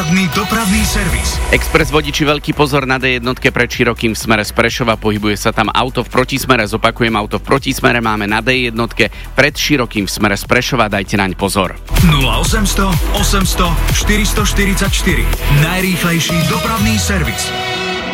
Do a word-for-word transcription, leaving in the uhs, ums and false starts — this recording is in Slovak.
národný dopravný servis. Express vodiči, veľký pozor na dé jedna pred Širokým v smere z Prešova, pohybuje sa tam auto v protismere, zopakujem, auto v protismere máme na dé jedna pred Širokým v smere z Prešova, dajte naň pozor. nula osem nula nula, osem nula nula, štyri štyri štyri. Najrýchlejší dopravný servis.